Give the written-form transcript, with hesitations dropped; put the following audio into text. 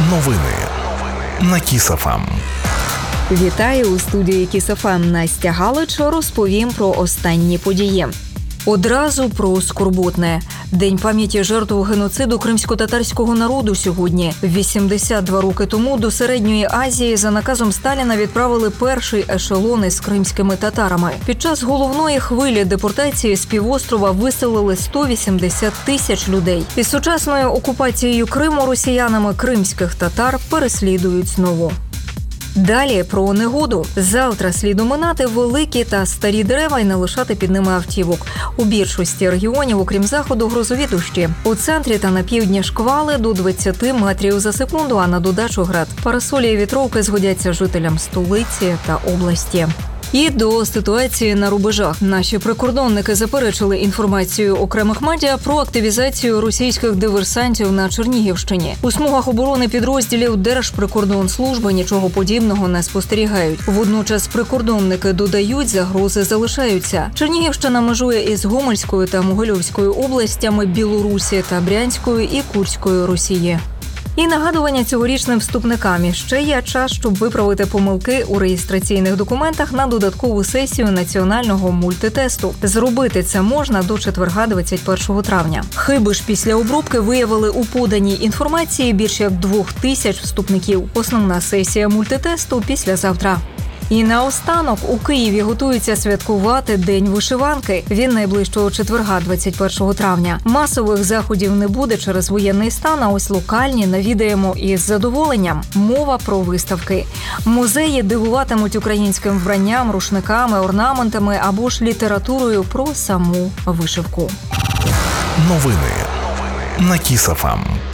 Новини на Кіс.ФМ. Вітаю у студії Кіс.ФМ. Настя Галич. Розповім про останні події. Одразу про скорботне. День пам'яті жертв геноциду кримсько-татарського народу сьогодні. 82 роки тому до Середньої Азії за наказом Сталіна відправили перший ешелон із кримськими татарами. Під час головної хвилі депортації з півострова виселили 180 тисяч людей. Під сучасною окупацією Криму росіянами кримських татар переслідують знову. Далі про негоду. Завтра слід оминати великі та старі дерева і не лишати під ними автівок. У більшості регіонів, окрім заходу, грозові дощі. У центрі та на півдні шквали до 20 метрів за секунду, а на додачу град. Парасолі і вітровки згодяться жителям столиці та області. І до ситуації на рубежах. Наші прикордонники заперечили інформацію окремих медіа про активізацію російських диверсантів на Чернігівщині. У смугах оборони підрозділів Держприкордонслужби нічого подібного не спостерігають. Водночас прикордонники додають, загрози залишаються. Чернігівщина межує із Гомельською та Могилівською областями, Білорусі та Брянською і Курською Росії. І нагадування цьогорічним вступникам. І ще є час, щоб виправити помилки у реєстраційних документах на додаткову сесію національного мультитесту. Зробити це можна до четверга, 21 травня. Хиби ж після обробки виявили у поданій інформації більш як 2000 вступників. Основна сесія мультитесту післязавтра. І наостанок у Києві готуються святкувати День вишиванки. Він найближчого четверга, 21 травня. Масових заходів не буде через воєнний стан, а ось локальні навідаємо із задоволенням. Мова про виставки. Музеї дивуватимуть українським вбранням, рушниками, орнаментами або ж літературою про саму вишивку. Новини на Кіс.ФМ.